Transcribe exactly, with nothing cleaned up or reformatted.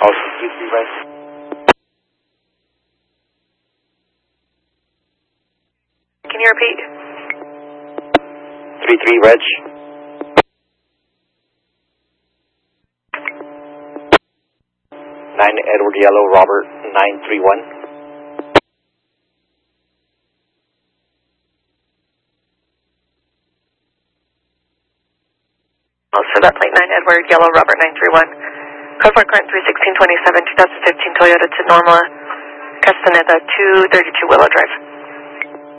Also three three Reg. Can you repeat? three three Reg. nine Edward Yellow Robert nine three one. For that plate nine Edward Yellow Robert nine three one. Code four current three sixteen twenty-seven, twenty fifteen Toyota to Norma Castaneda two thirty-two Willow Drive.